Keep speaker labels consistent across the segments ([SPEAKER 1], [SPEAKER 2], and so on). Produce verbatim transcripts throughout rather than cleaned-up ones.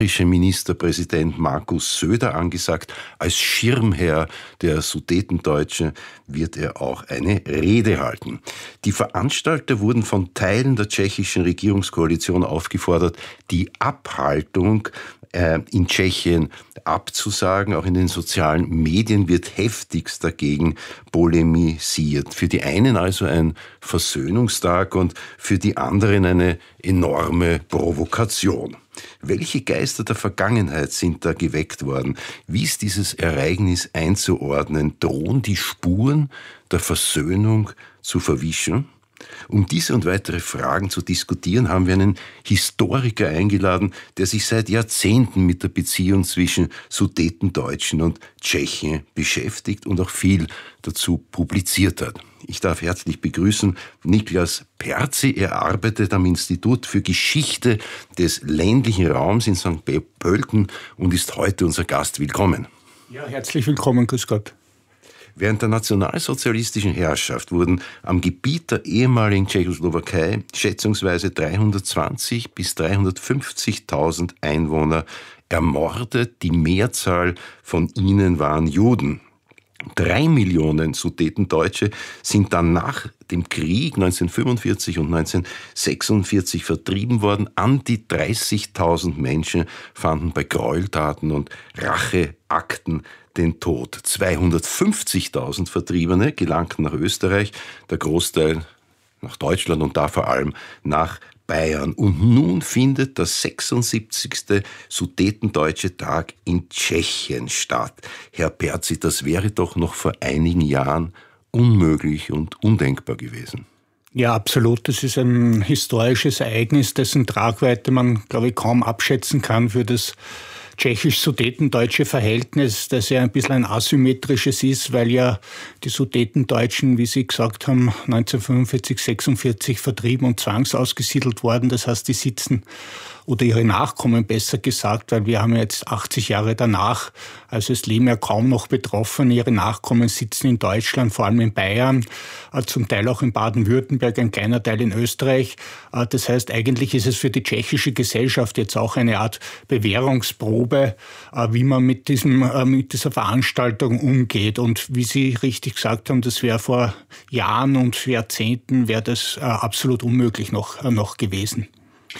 [SPEAKER 1] bayerische Ministerpräsident Markus Söder angesagt. Als Schirmherr der Sudetendeutschen wird er auch eine Rede halten. Die Veranstalter wurden von Teilen der tschechischen Regierungskoalition aufgefordert, die Abhaltung äh, in Tschechien abzusagen. Auch in den sozialen Medien wird heftigst dagegen polemisiert. Für die einen also ein Versöhnungstag und für die anderen eine enorme Provokation. Welche Geister der Vergangenheit sind da geweckt worden? Wie ist dieses Ereignis einzuordnen? Drohen die Spuren der Versöhnung zu verwischen? Um diese und weitere Fragen zu diskutieren, haben wir einen Historiker eingeladen, der sich seit Jahrzehnten mit der Beziehung zwischen Sudetendeutschen und Tschechen beschäftigt und auch viel dazu publiziert hat. Ich darf herzlich begrüßen Niklas Perzi. Er arbeitet am Institut für Geschichte des ländlichen Raums in Sankt Pölten und ist heute unser Gast. Willkommen.
[SPEAKER 2] Ja, herzlich willkommen, grüß Gott.
[SPEAKER 1] Während der nationalsozialistischen Herrschaft wurden am Gebiet der ehemaligen Tschechoslowakei schätzungsweise dreihundertzwanzig bis dreihundertfünfzigtausend Einwohner ermordet. Die Mehrzahl von ihnen waren Juden. Drei Millionen Sudetendeutsche sind dann nach dem Krieg neunzehnhundertfünfundvierzig und neunzehnhundertsechsundvierzig vertrieben worden. An die dreißigtausend Menschen fanden bei Gräueltaten und Racheakten den Tod. zweihundertfünfzigtausend Vertriebene gelangten nach Österreich, der Großteil nach Deutschland und da vor allem nach Bayern. Und nun findet der sechsundsiebzigste Sudetendeutsche Tag in Tschechien statt. Herr Perzi, das wäre doch noch vor einigen Jahren unmöglich und undenkbar gewesen.
[SPEAKER 2] Ja, absolut. Das ist ein historisches Ereignis, dessen Tragweite man, glaube ich, kaum abschätzen kann für das tschechisch-sudetendeutsche Verhältnis, das ja ein bisschen ein asymmetrisches ist, weil ja die Sudetendeutschen, wie Sie gesagt haben, neunzehnhundertfünfundvierzig, sechsundvierzig vertrieben und zwangsausgesiedelt worden. Das heißt, die sitzen, oder ihre Nachkommen besser gesagt, weil wir haben ja jetzt achtzig Jahre danach, also es leben ja kaum noch Betroffene. Ihre Nachkommen sitzen in Deutschland, vor allem in Bayern, zum Teil auch in Baden-Württemberg, ein kleiner Teil in Österreich. Das heißt, eigentlich ist es für die tschechische Gesellschaft jetzt auch eine Art Bewährungsprobe, wie man mit diesem, mit dieser Veranstaltung umgeht. Und wie Sie richtig gesagt haben, das wäre vor Jahren und Jahrzehnten wäre das absolut unmöglich noch, noch gewesen.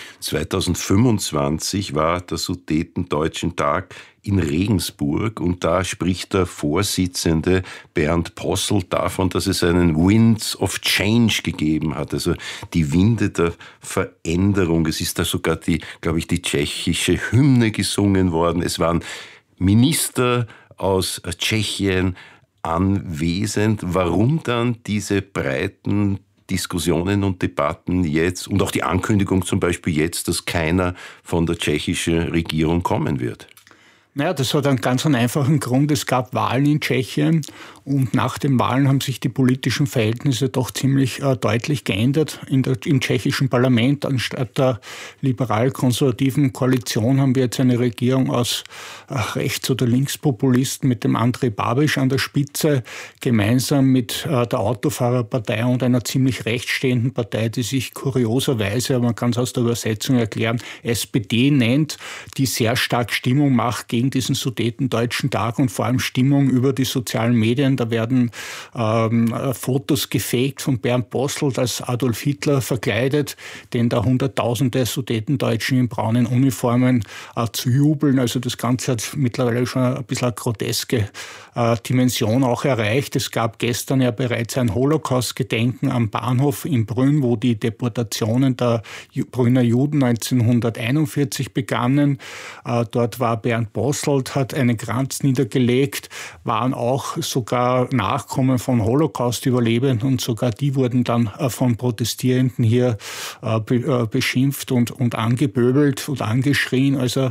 [SPEAKER 1] zweitausendfünfundzwanzig war der Sudetendeutschen Tag in Regensburg und da spricht der Vorsitzende Bernd Posselt davon, dass es einen Winds of Change gegeben hat, also die Winde der Veränderung. Es ist da sogar die, glaube ich, die tschechische Hymne gesungen worden. Es waren Minister aus Tschechien anwesend. Warum dann diese breiten Diskussionen und Debatten jetzt und auch die Ankündigung zum Beispiel jetzt, dass keiner von der tschechischen Regierung kommen wird?
[SPEAKER 2] Naja, das hat einen ganz einfachen Grund. Es gab Wahlen in Tschechien und nach den Wahlen haben sich die politischen Verhältnisse doch ziemlich äh, deutlich geändert. In der, im tschechischen Parlament, anstatt der liberal-konservativen Koalition, haben wir jetzt eine Regierung aus äh, Rechts- oder Linkspopulisten mit dem Andrej Babiš an der Spitze, gemeinsam mit äh, der Autofahrerpartei und einer ziemlich rechtsstehenden Partei, die sich kurioserweise, aber man kann es aus der Übersetzung erklären, S P D nennt, die sehr stark Stimmung macht gegen diesen Sudetendeutschen Tag und vor allem Stimmung über die sozialen Medien. Da werden ähm, Fotos gefaked von Bernd Posselt als Adolf Hitler verkleidet, den da Hunderttausende Sudetendeutschen in braunen Uniformen äh, zu jubeln. Also das Ganze hat mittlerweile schon ein bisschen eine groteske äh, Dimension auch erreicht. Es gab gestern ja bereits ein Holocaust-Gedenken am Bahnhof in Brünn, wo die Deportationen der Brünner Juden neunzehnhunderteinundvierzig begannen. Äh, dort war Bernd Posselt, hat einen Kranz niedergelegt, waren auch sogar Nachkommen von Holocaust-Überlebenden und sogar die wurden dann von Protestierenden hier beschimpft und, und angepöbelt und angeschrien. Also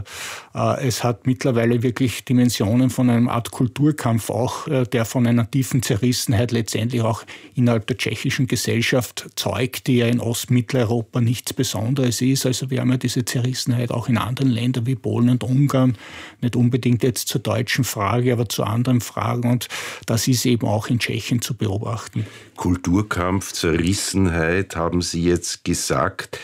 [SPEAKER 2] es hat mittlerweile wirklich Dimensionen von einer Art Kulturkampf auch, der von einer tiefen Zerrissenheit letztendlich auch innerhalb der tschechischen Gesellschaft zeugt, die ja in Ostmitteleuropa nichts Besonderes ist. Also wir haben ja diese Zerrissenheit auch in anderen Ländern wie Polen und Ungarn, nicht unbedingt jetzt zur deutschen Frage, aber zu anderen Fragen. Und das ist eben auch in Tschechien zu beobachten.
[SPEAKER 1] Kulturkampf, Zerrissenheit, haben Sie jetzt gesagt.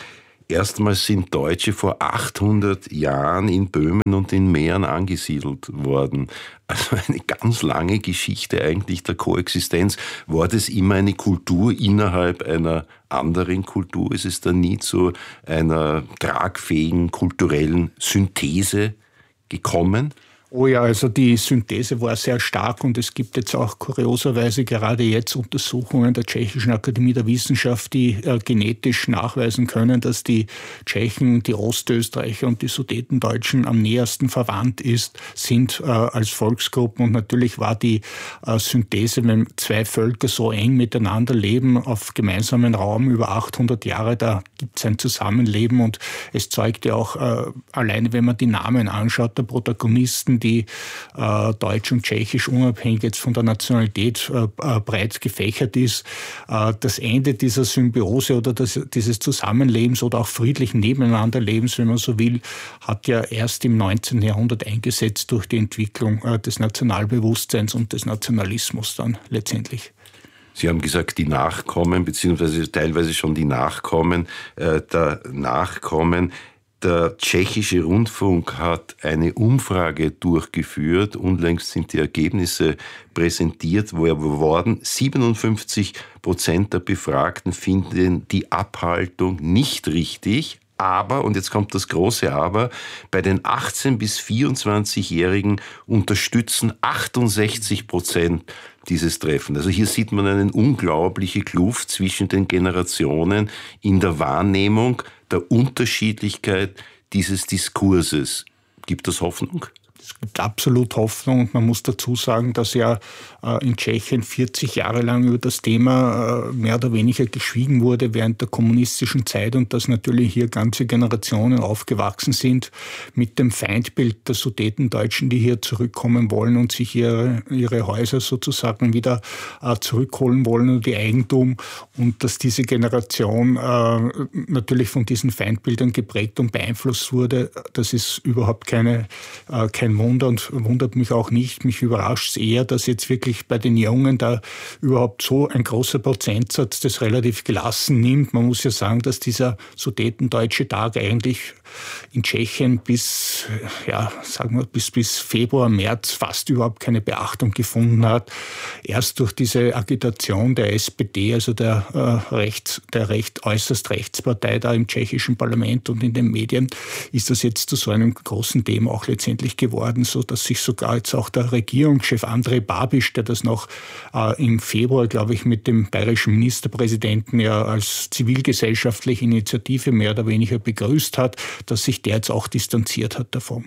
[SPEAKER 1] Erstmals sind Deutsche vor achthundert Jahren in Böhmen und in Mähren angesiedelt worden. Also eine ganz lange Geschichte eigentlich der Koexistenz. War das immer eine Kultur innerhalb einer anderen Kultur? Ist es da nie zu einer tragfähigen kulturellen Synthese gekommen?
[SPEAKER 2] Oh ja, also die Synthese war sehr stark und es gibt jetzt auch kurioserweise gerade jetzt Untersuchungen der Tschechischen Akademie der Wissenschaft, die äh, genetisch nachweisen können, dass die Tschechen, die Ostösterreicher und die Sudetendeutschen am nähersten verwandt ist, sind äh, als Volksgruppen. Und natürlich war die äh, Synthese, wenn zwei Völker so eng miteinander leben, auf gemeinsamen Raum über achthundert Jahre, da gibt es ein Zusammenleben und es zeugt ja auch, äh, alleine wenn man die Namen anschaut, der Protagonisten, die äh, deutsch und tschechisch unabhängig jetzt von der Nationalität äh, breit gefächert ist. Äh, das Ende dieser Symbiose oder das, dieses Zusammenlebens oder auch friedlichen Nebeneinanderlebens, wenn man so will, hat ja erst im neunzehnten Jahrhundert eingesetzt durch die Entwicklung äh, des Nationalbewusstseins und des Nationalismus dann letztendlich.
[SPEAKER 1] Sie haben gesagt, die Nachkommen, beziehungsweise teilweise schon die Nachkommen äh, der Nachkommen. Der tschechische Rundfunk hat eine Umfrage durchgeführt. Unlängst sind die Ergebnisse präsentiert worden. siebenundfünfzig Prozent der Befragten finden die Abhaltung nicht richtig. Aber, und jetzt kommt das große Aber, bei den achtzehn- bis vierundzwanzigjährigen unterstützen achtundsechzig Prozent dieses Treffen. Also hier sieht man eine unglaubliche Kluft zwischen den Generationen in der Wahrnehmung der Unterschiedlichkeit dieses Diskurses. Gibt das Hoffnung?
[SPEAKER 2] Es gibt absolut Hoffnung und man muss dazu sagen, dass ja äh, in Tschechien vierzig Jahre lang über das Thema äh, mehr oder weniger geschwiegen wurde während der kommunistischen Zeit und dass natürlich hier ganze Generationen aufgewachsen sind mit dem Feindbild der Sudetendeutschen, die hier zurückkommen wollen und sich ihre, ihre Häuser sozusagen wieder äh, zurückholen wollen und ihr Eigentum und dass diese Generation äh, natürlich von diesen Feindbildern geprägt und beeinflusst wurde. Das ist überhaupt keine, äh, kein Wunder und wundert mich auch nicht. Mich überrascht es eher, dass jetzt wirklich bei den Jungen da überhaupt so ein großer Prozentsatz das relativ gelassen nimmt. Man muss ja sagen, dass dieser Sudetendeutsche Tag eigentlich in Tschechien bis, ja, sagen wir, bis, bis Februar, März fast überhaupt keine Beachtung gefunden hat. Erst durch diese Agitation der S P D, also der, äh, rechts, der recht, äußerst Rechtspartei da im tschechischen Parlament und in den Medien, ist das jetzt zu so einem großen Thema auch letztendlich geworden, so dass sich sogar jetzt auch der Regierungschef Andrej Babiš, der das noch äh, im Februar, glaube ich, mit dem bayerischen Ministerpräsidenten ja als zivilgesellschaftliche Initiative mehr oder weniger begrüßt hat, dass sich der jetzt auch distanziert hat davon.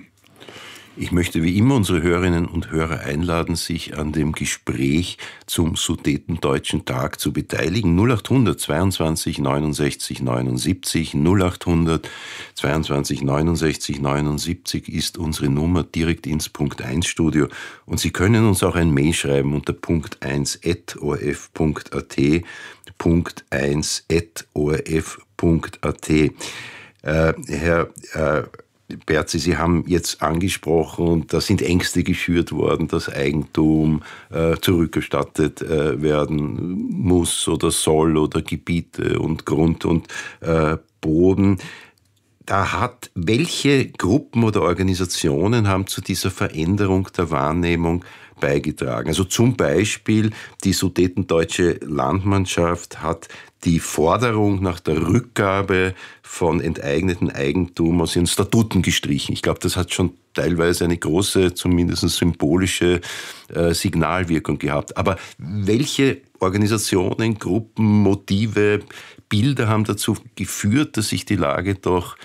[SPEAKER 1] Ich möchte wie immer unsere Hörerinnen und Hörer einladen, sich an dem Gespräch zum Sudetendeutschen Tag zu beteiligen. null achthundert zweiundzwanzig neunundsechzig neunundsiebzig, null achthundert zweiundzwanzig neunundsechzig neunundsiebzig ist unsere Nummer direkt ins Punkt eins Studio. Und Sie können uns auch ein Mail schreiben unter punkt eins at o r f punkt a t, punkt eins at o r f punkt a t. Äh, Herr äh, Berzi, Sie haben jetzt angesprochen, und da sind Ängste geschürt worden, dass Eigentum äh, zurückerstattet äh, werden muss oder soll oder Gebiete und Grund und äh, Boden. Da hat, welche Gruppen oder Organisationen haben zu dieser Veränderung der Wahrnehmung beigetragen? Also zum Beispiel die Sudetendeutsche Landmannschaft hat die Forderung nach der Rückgabe von enteignetem Eigentum aus ihren Statuten gestrichen. Ich glaube, das hat schon teilweise eine große, zumindest symbolische äh, Signalwirkung gehabt. Aber welche Organisationen, Gruppen, Motive, Bilder haben dazu geführt, dass sich die Lage doch,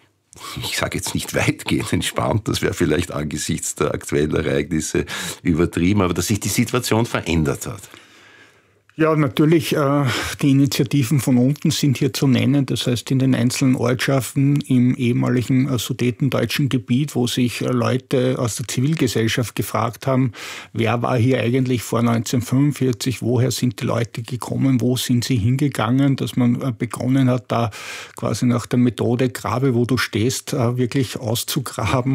[SPEAKER 1] ich sage jetzt nicht weitgehend entspannt, das wäre vielleicht angesichts der aktuellen Ereignisse übertrieben, aber dass sich die Situation verändert hat?
[SPEAKER 2] Ja, natürlich, äh, die Initiativen von unten sind hier zu nennen. Das heißt, in den einzelnen Ortschaften im ehemaligen äh, sudetendeutschen Gebiet, wo sich äh, Leute aus der Zivilgesellschaft gefragt haben, wer war hier eigentlich vor neunzehnhundertfünfundvierzig, woher sind die Leute gekommen, wo sind sie hingegangen, dass man äh, begonnen hat, da quasi nach der Methode Grabe, wo du stehst, äh, wirklich auszugraben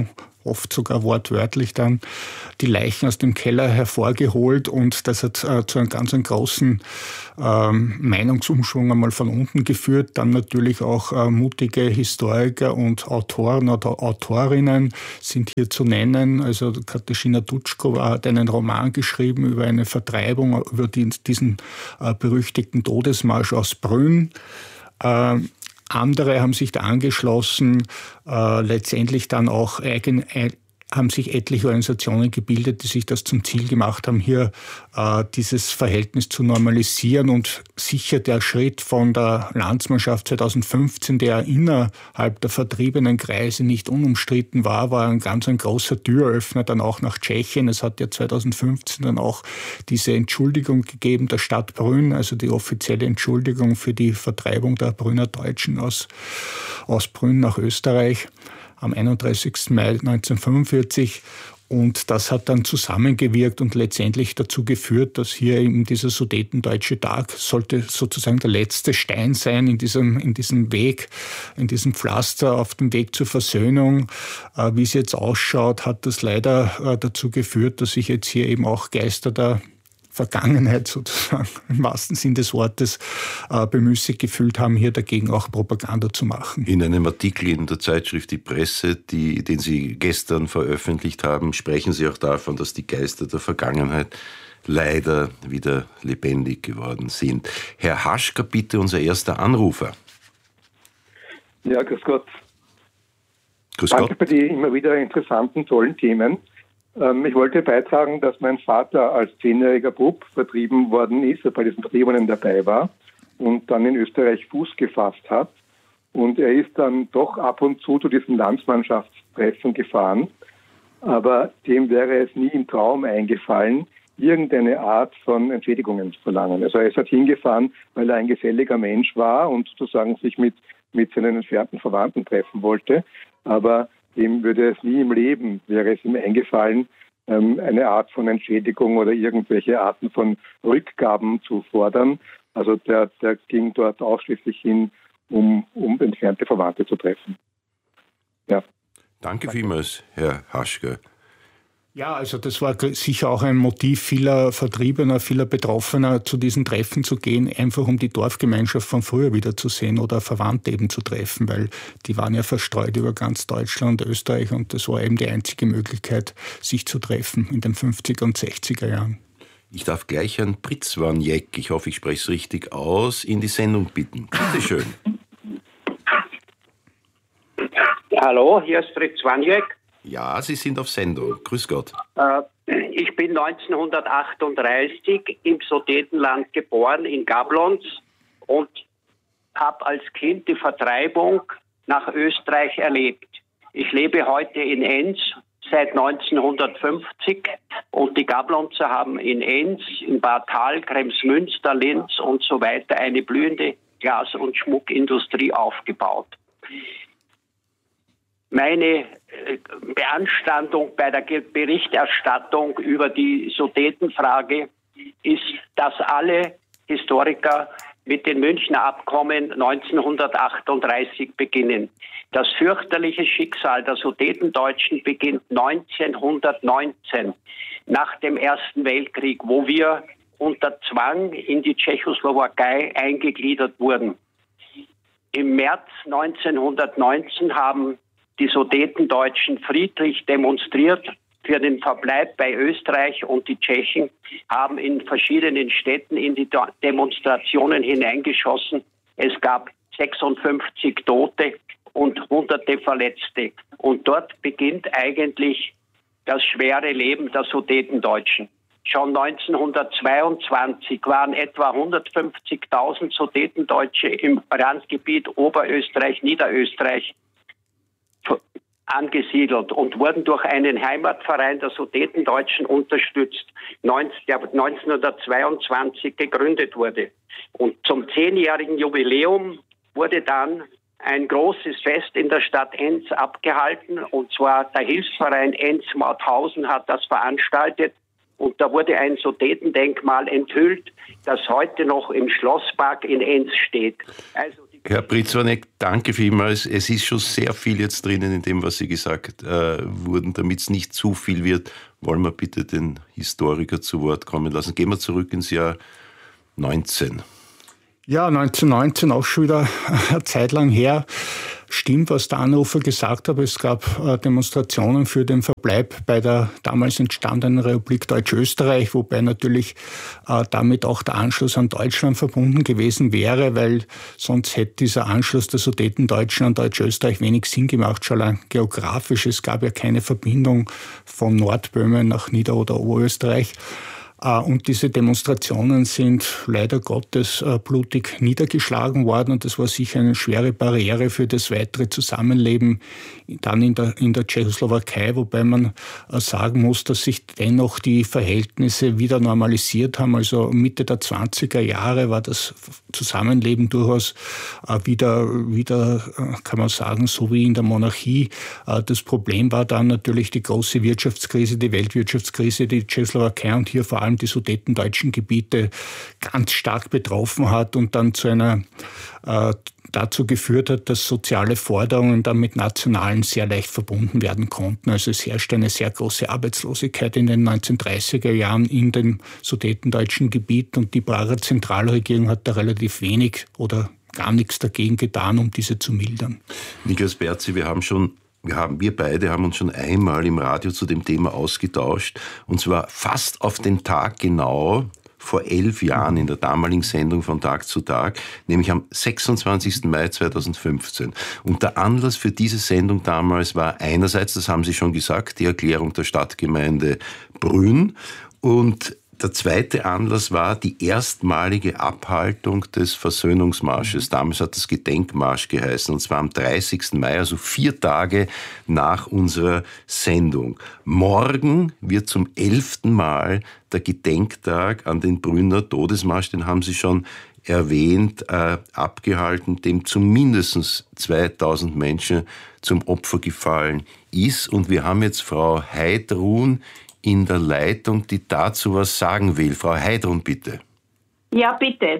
[SPEAKER 2] oft sogar wortwörtlich dann die Leichen aus dem Keller hervorgeholt, und das hat äh, zu einem ganz einen großen ähm, Meinungsumschwung einmal von unten geführt. Dann natürlich auch äh, mutige Historiker und Autoren oder Autorinnen sind hier zu nennen. Also Katarzyna Dutschkova hat einen Roman geschrieben über eine Vertreibung, über die, diesen äh, berüchtigten Todesmarsch aus Brünn. Äh, Andere haben sich da angeschlossen, äh, letztendlich dann auch eigen, ein, haben sich etliche Organisationen gebildet, die sich das zum Ziel gemacht haben, hier äh, dieses Verhältnis zu normalisieren. Und sicher der Schritt von der Landsmannschaft zweitausendfünfzehn, der innerhalb der vertriebenen Kreise nicht unumstritten war, war ein ganz ein großer Türöffner dann auch nach Tschechien. Es hat ja zweitausendfünfzehn dann auch diese Entschuldigung gegeben der Stadt Brünn, also die offizielle Entschuldigung für die Vertreibung der Brünner Deutschen aus, aus Brünn nach Österreich am einunddreißigsten Mai neunzehnhundertfünfundvierzig. Und das hat dann zusammengewirkt und letztendlich dazu geführt, dass hier eben dieser Sudetendeutsche Tag sollte sozusagen der letzte Stein sein in diesem, in diesem Weg, in diesem Pflaster auf dem Weg zur Versöhnung. Äh, wie es jetzt ausschaut, hat das leider äh, dazu geführt, dass sich jetzt hier eben auch Geister der Vergangenheit sozusagen im wahrsten Sinn des Wortes äh, bemüßigt gefühlt haben, hier dagegen auch Propaganda zu machen.
[SPEAKER 1] In einem Artikel in der Zeitschrift Die Presse, die, den Sie gestern veröffentlicht haben, sprechen Sie auch davon, dass die Geister der Vergangenheit leider wieder lebendig geworden sind. Herr Haschka, bitte unser erster Anrufer.
[SPEAKER 3] Ja, grüß Gott.
[SPEAKER 1] Grüß
[SPEAKER 3] Danke
[SPEAKER 1] Gott.
[SPEAKER 3] für die immer wieder interessanten, tollen Themen. Ich wollte beitragen, dass mein Vater als zehnjähriger Bub vertrieben worden ist, er bei diesen Vertriebenen dabei war und dann in Österreich Fuß gefasst hat. Und er ist dann doch ab und zu zu diesen Landsmannschaftstreffen gefahren. Aber dem wäre es nie im Traum eingefallen, irgendeine Art von Entschädigungen zu verlangen. Also er ist halt hingefahren, weil er ein geselliger Mensch war und sozusagen sich mit, mit seinen entfernten Verwandten treffen wollte. Aber dem würde es nie im Leben, wäre es ihm eingefallen, eine Art von Entschädigung oder irgendwelche Arten von Rückgaben zu fordern. Also der, der ging dort ausschließlich hin, um, um entfernte Verwandte zu treffen. Ja.
[SPEAKER 1] Danke vielmals, Herr Haschka.
[SPEAKER 2] Ja, also das war sicher auch ein Motiv vieler Vertriebener, vieler Betroffener, zu diesen Treffen zu gehen, einfach um die Dorfgemeinschaft von früher wiederzusehen oder Verwandte eben zu treffen, weil die waren ja verstreut über ganz Deutschland, Österreich, und das war eben die einzige Möglichkeit, sich zu treffen in den fünfziger und sechziger Jahren.
[SPEAKER 1] Ich darf gleich Herrn Pritzwanjek, ich hoffe, ich spreche es richtig aus, in die Sendung bitten. Bitte schön.
[SPEAKER 4] Hallo, hier ist Pritzwanjek.
[SPEAKER 1] Ja, Sie sind auf Sendung. Grüß Gott.
[SPEAKER 4] Ich bin neunzehnhundertachtunddreißig im Sudetenland geboren, in Gablons, und habe als Kind die Vertreibung nach Österreich erlebt. Ich lebe heute in Enns seit neunzehnhundertfünfzig und die Gablonzer haben in Enns, in Bad Hall, Kremsmünster, Linz und so weiter eine blühende Glas- und Schmuckindustrie aufgebaut. Meine Beanstandung bei der Berichterstattung über die Sudetenfrage ist, dass alle Historiker mit den Münchner Abkommen neunzehnhundertachtunddreißig beginnen. Das fürchterliche Schicksal der Sudetendeutschen beginnt neunzehnhundertneunzehn, nach dem Ersten Weltkrieg, wo wir unter Zwang in die Tschechoslowakei eingegliedert wurden. Im März neunzehnhundertneunzehn haben die Sudetendeutschen friedlich demonstriert für den Verbleib bei Österreich, und die Tschechen haben in verschiedenen Städten in die Demonstrationen hineingeschossen. Es gab sechsundfünfzig Tote und hunderte Verletzte. Und dort beginnt eigentlich das schwere Leben der Sudetendeutschen. Schon neunzehnhundertzweiundzwanzig waren etwa hundertfünfzigtausend Sudetendeutsche im Randgebiet Oberösterreich, Niederösterreich angesiedelt und wurden durch einen Heimatverein der Sudetendeutschen unterstützt, der neunzehnhundertzweiundzwanzig gegründet wurde. Und zum zehnjährigen Jubiläum wurde dann ein großes Fest in der Stadt Enns abgehalten, und zwar der Hilfsverein Enns-Mauthausen hat das veranstaltet, und da wurde ein Sudetendenkmal enthüllt, das heute noch im Schlosspark in Enns steht. Also die
[SPEAKER 1] Herr Britzwanek, danke vielmals. Es ist schon sehr viel jetzt drinnen in dem, was Sie gesagt äh, wurden. Damit es nicht zu viel wird, wollen wir bitte den Historiker zu Wort kommen lassen. Gehen wir zurück ins Jahr neunzehn.
[SPEAKER 2] Ja, neunzehnhundertneunzehn, auch schon wieder eine Zeit lang her. Stimmt, was der Anrufer gesagt hat. Es gab äh, Demonstrationen für den Verbleib bei der damals entstandenen Republik Deutsch-Österreich, wobei natürlich äh, damit auch der Anschluss an Deutschland verbunden gewesen wäre, weil sonst hätte dieser Anschluss der Sudetendeutschen an Deutsch-Österreich wenig Sinn gemacht, schon allein geografisch. Es gab ja keine Verbindung von Nordböhmen nach Nieder- oder Oberösterreich. Und diese Demonstrationen sind leider Gottes blutig niedergeschlagen worden. Und das war sicher eine schwere Barriere für das weitere Zusammenleben dann in der, in der Tschechoslowakei, wobei man sagen muss, dass sich dennoch die Verhältnisse wieder normalisiert haben. Also Mitte der zwanziger Jahre war das Zusammenleben durchaus wieder, wieder, kann man sagen, so wie in der Monarchie. Das Problem war dann natürlich die große Wirtschaftskrise, die Weltwirtschaftskrise, die Tschechoslowakei und hier vor allem die sudetendeutschen Gebiete ganz stark betroffen hat und dann zu einer äh, dazu geführt hat, dass soziale Forderungen dann mit nationalen sehr leicht verbunden werden konnten. Also es herrschte eine sehr große Arbeitslosigkeit in den neunzehnhundertdreißiger Jahren in dem sudetendeutschen Gebiet und die Prager Zentralregierung hat da relativ wenig oder gar nichts dagegen getan, um diese zu mildern.
[SPEAKER 1] Niklas Berzi, wir haben schon Wir, haben, wir beide haben uns schon einmal im Radio zu dem Thema ausgetauscht, und zwar fast auf den Tag genau vor elf Jahren in der damaligen Sendung von Tag zu Tag, nämlich am sechsundzwanzigsten Mai zweitausendfünfzehn. Und der Anlass für diese Sendung damals war einerseits, das haben Sie schon gesagt, die Erklärung der Stadtgemeinde Brünn, und der zweite Anlass war die erstmalige Abhaltung des Versöhnungsmarsches. Damals hat das Gedenkmarsch geheißen, und zwar am dreißigsten Mai, also vier Tage nach unserer Sendung. Morgen wird zum elften Mal der Gedenktag an den Brünner Todesmarsch, den haben Sie schon erwähnt, äh, abgehalten, dem zumindest zweitausend Menschen zum Opfer gefallen ist. Und wir haben jetzt Frau Heidrun in der Leitung, die dazu was sagen will. Frau Heidrun, bitte.
[SPEAKER 5] Ja, bitte.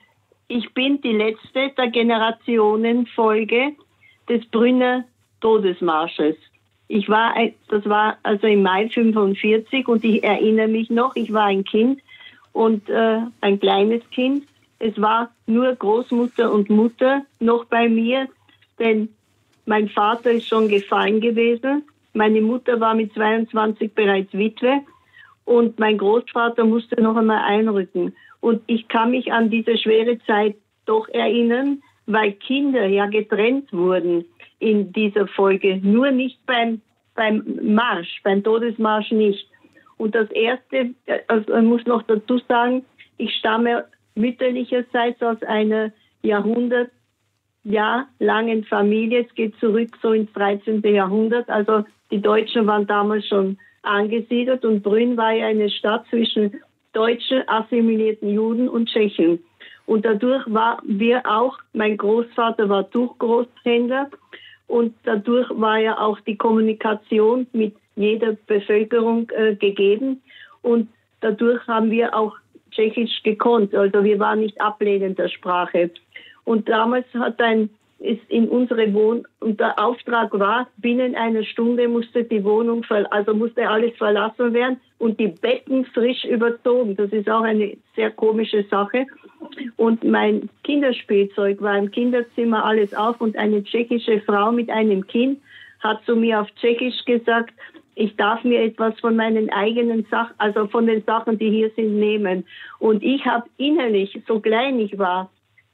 [SPEAKER 5] Ich bin die letzte der Generationenfolge des Brünner Todesmarsches. Ich war, das war also im Mai fünfundvierzig und ich erinnere mich noch, ich war ein Kind und äh, ein kleines Kind. Es war nur Großmutter und Mutter noch bei mir, denn mein Vater ist schon gefallen gewesen. Meine Mutter war mit zweiundzwanzig bereits Witwe und mein Großvater musste noch einmal einrücken. Und ich kann mich an diese schwere Zeit doch erinnern, weil Kinder ja getrennt wurden in dieser Folge. Nur nicht beim, beim Marsch, beim Todesmarsch nicht. Und das Erste, also ich muss noch dazu sagen, ich stamme mütterlicherseits aus einer Jahrhundert langen Familie. Es geht zurück so ins dreizehnten Jahrhundert. Also die Deutschen waren damals schon angesiedelt und Brünn war ja eine Stadt zwischen deutschen, assimilierten Juden und Tschechen. Und dadurch war wir auch, mein Großvater war Tuchgroßhändler und dadurch war ja auch die Kommunikation mit jeder Bevölkerung äh, gegeben und dadurch haben wir auch Tschechisch gekonnt. Also wir waren nicht ablehnend der Sprache. Und damals hat ein, ist in unsere Wohnung, und der Auftrag war, binnen einer Stunde musste die Wohnung, also musste alles verlassen werden und die Betten frisch überzogen. Das ist auch eine sehr komische Sache. Und mein Kinderspielzeug war im Kinderzimmer alles auf und eine tschechische Frau mit einem Kind hat zu mir auf Tschechisch gesagt, ich darf mir etwas von meinen eigenen Sachen, also von den Sachen, die hier sind, nehmen. Und ich habe innerlich, so klein ich war,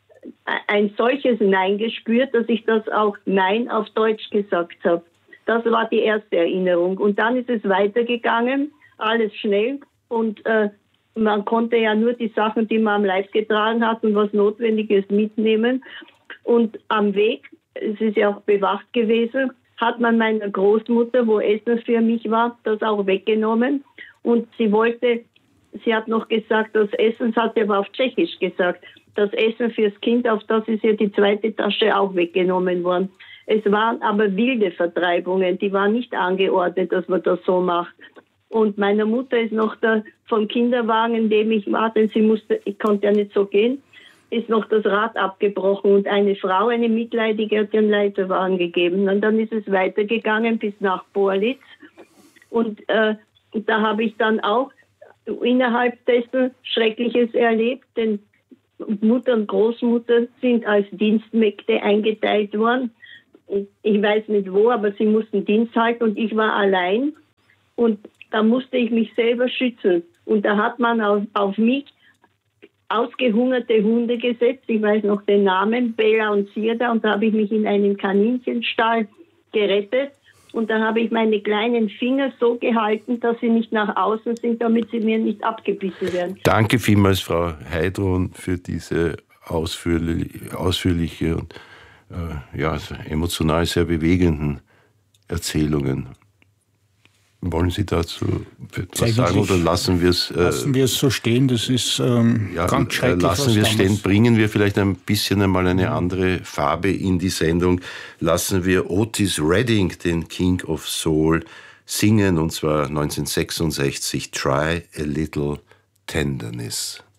[SPEAKER 5] ein solches Nein gespürt, dass ich das auch Nein auf Deutsch gesagt habe. Das war die erste Erinnerung. Und dann ist es weitergegangen, alles schnell. Und äh, man konnte ja nur die Sachen, die man am Leib getragen hat und was Notwendiges mitnehmen. Und am Weg, es ist ja auch bewacht gewesen, hat man meiner Großmutter, wo Essen für mich war, das auch weggenommen. Und sie wollte, sie hat noch gesagt, das Essen, das hat sie aber auf Tschechisch gesagt, das Essen fürs Kind, auf das ist ihr die zweite Tasche auch weggenommen worden. Es waren aber wilde Vertreibungen, die waren nicht angeordnet, dass man das so macht. Und meiner Mutter ist noch der vom Kinderwagen, in dem ich war, denn sie musste, ich konnte ja nicht so gehen, ist noch das Rad abgebrochen und eine Frau, eine Mitleidige, hat den Leiterwagen gegeben. Und dann ist es weitergegangen bis nach Borlitz. Und äh, da habe ich dann auch innerhalb dessen Schreckliches erlebt, denn Mutter und Großmutter sind als Dienstmägde eingeteilt worden. Ich weiß nicht wo, aber sie mussten Dienst halten und ich war allein. Und da musste ich mich selber schützen. Und da hat man auf, auf mich ausgehungerte Hunde gesetzt. Ich weiß noch den Namen, Bella und Sirda. Und da habe ich mich in einen Kaninchenstall gerettet. Und da habe ich meine kleinen Finger so gehalten, dass sie nicht nach außen sind, damit sie mir nicht abgebissen werden.
[SPEAKER 1] Danke vielmals, Frau Heidrun, für diese ausführliche, ausführliche und äh, ja, emotional sehr bewegenden Erzählungen. Wollen Sie dazu etwas sagen oder lassen wir es? Äh,
[SPEAKER 2] lassen wir es so stehen, das ist ähm,
[SPEAKER 1] ja,
[SPEAKER 2] ganz schrecklich.
[SPEAKER 1] Lassen wir es stehen, bringen wir vielleicht ein bisschen einmal eine andere Farbe in die Sendung. Lassen wir Otis Redding, den King of Soul, singen, und zwar neunzehnhundertsechsundsechzig, Try a Little Tenderness.